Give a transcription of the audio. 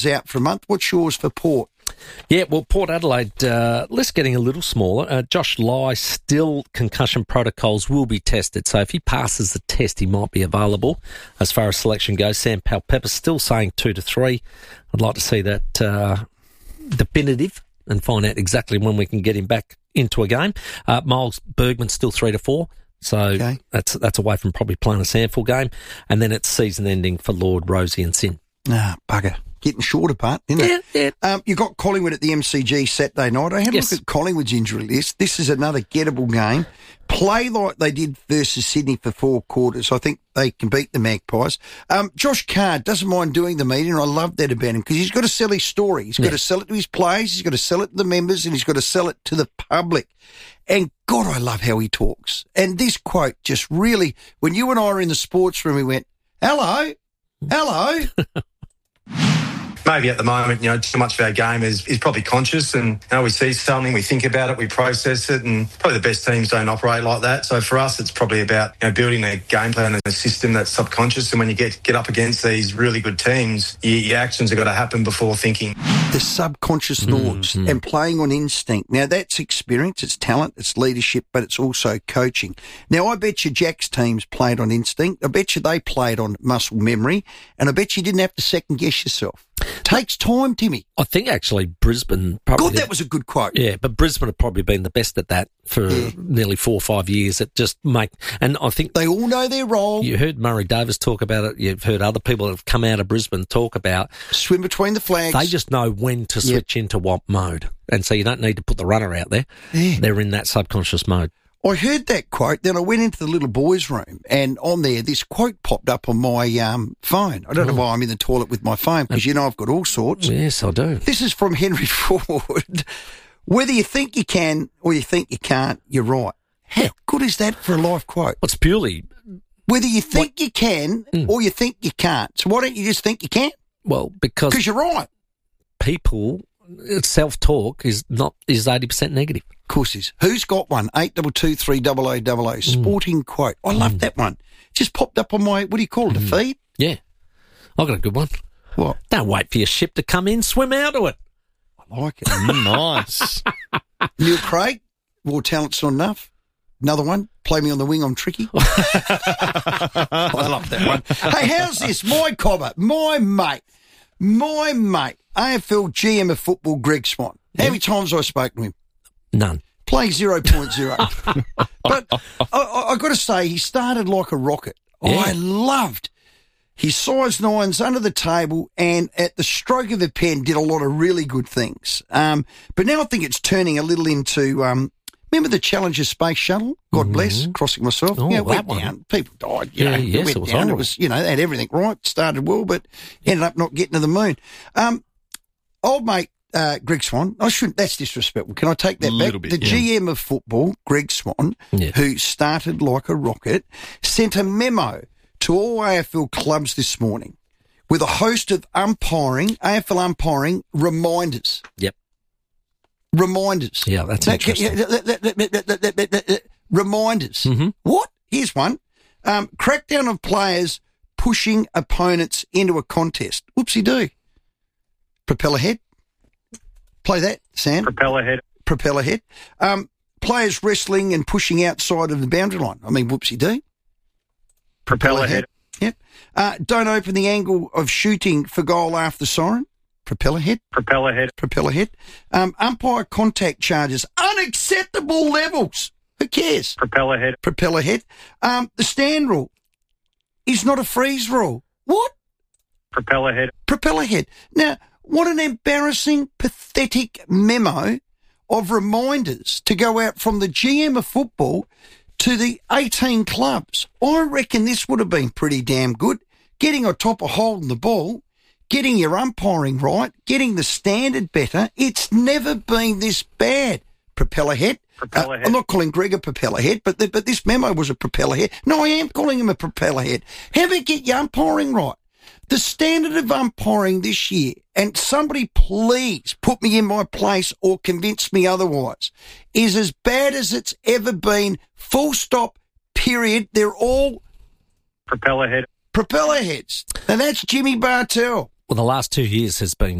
out for a month. What's yours for Port? Yeah, well, Port Adelaide, list getting a little smaller. Josh Lai, still concussion protocols will be tested. So if he passes the test, he might be available as far as selection goes. Sam Powell-Pepper still saying 2 to 3. I'd like to see that definitive and find out exactly when we can get him back into a game. Miles Bergman still 3 to 4. So that's away from probably playing a sample game. And then it's season ending for Lord, Rosie and Sin. Bugger. Getting shorter part, isn't it? Yeah. You got Collingwood at the MCG Saturday night. I had a look at Collingwood's injury list. This is another gettable game. Play like they did versus Sydney for 4 quarters. I think they can beat the Magpies. Josh Carr doesn't mind doing the meeting, and I love that about him because he's got to sell his story. He's got to sell it to his players, he's got to sell it to the members, and he's got to sell it to the public. And God, I love how he talks. And this quote just really, when you and I were in the sports room, we went, hello. Maybe at the moment, too much of our game is probably conscious, and we see something, we think about it, we process it, and probably the best teams don't operate like that. So for us, it's probably about building a game plan and a system that's subconscious. And when you get up against these really good teams, your actions have got to happen before thinking. The subconscious thoughts and playing on instinct. Now that's experience, it's talent, it's leadership, but it's also coaching. Now I bet you Jack's teams played on instinct. I bet you they played on muscle memory, and I bet you didn't have to second guess yourself. Takes time, Timmy. I think actually Brisbane probably... God, that was a good quote. Yeah, but Brisbane have probably been the best at that for nearly 4 or 5 years. And I think... They all know their role. You heard Murray Davis talk about it. You've heard other people that have come out of Brisbane talk about... Swim between the flags. They just know when to switch into what mode. And so you don't need to put the runner out there. Yeah. They're in that subconscious mode. I heard that quote, then I went into the little boys' room, and on there, this quote popped up on my phone. I don't know why I'm in the toilet with my phone, because I've got all sorts. Yes, I do. This is from Henry Ford. Whether you think you can or you think you can't, you're right. How good is that for a life quote? It's purely... Whether you think you can or you think you can't. So why don't you just think you can? Well, because you're right. People... Self-talk is 80% negative. Of course is. Who's got one? 82230000. Sporting quote. I love that one. Just popped up on my, what do you call it, the feed? Yeah. I've got a good one. What? Don't wait for your ship to come in. Swim out to it. I like it. Nice. Neil Craig, more talent's not enough. Another one, play me on the wing, I'm tricky. I love that one. Hey, how's this? My cobber, my mate, AFL GM of football, Greg Swan. How many times have I spoken to him? None. Play 0.0. But I got to say, he started like a rocket. Yeah. I loved his size 9s under the table, and at the stroke of a pen did a lot of really good things. But now I think it's turning a little into, remember the Challenger Space Shuttle? God bless, crossing myself. Oh, it went that one. down. People died. Yes, it it was down. horrible. It was, they had everything right, started well, but ended up not getting to the moon. Old mate, Greg Swan, that's disrespectful. Can I take that back? Bit, the GM of football, Greg Swan, who started like a rocket, sent a memo to all AFL clubs this morning with a host of AFL umpiring reminders. Yep. Reminders. Yeah, that's interesting. Reminders. What? Here's one. Crackdown of players pushing opponents into a contest. Whoopsie-doo. Propeller head. Play that, Sam. Propeller head. Players wrestling and pushing outside of the boundary line. I mean, whoopsie-doo. Propeller head. Yep. Don't open the angle of shooting for goal after siren. Propeller head. Umpire contact charges. Unacceptable levels. Who cares? Propeller head. The stand rule is not a freeze rule. What? Propeller head. Now, what an embarrassing, pathetic memo of reminders to go out from the GM of football to the 18 clubs. I reckon this would have been pretty damn good. Getting on top of holding the ball, getting your umpiring right, getting the standard better. It's never been this bad. Propeller head. I'm not calling Greg a propeller head, but this memo was a propeller head. No, I am calling him a propeller head. How about get your umpiring right? The standard of umpiring this year, and somebody please put me in my place or convince me otherwise, is as bad as it's ever been, full stop, period. They're all propeller heads. And that's Jimmy Bartell. Well, the last 2 years has been